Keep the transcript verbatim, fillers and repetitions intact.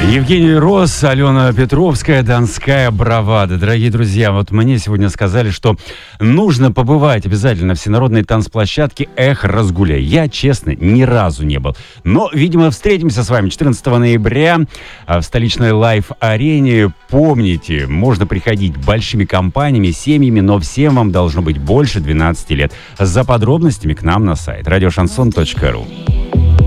Евгений Рос, Алена Петровская, Донская бравада. Дорогие друзья, вот мне сегодня сказали, что нужно побывать обязательно на всенародной танцплощадке «Эх, разгуляй». Я, честно, ни разу не был. Но, видимо, встретимся с вами четырнадцатого ноября в столичной лайв-арене. Помните, можно приходить большими компаниями, семьями, но всем вам должно быть больше двенадцати лет. За подробностями к нам на сайт радиошансон точка ру.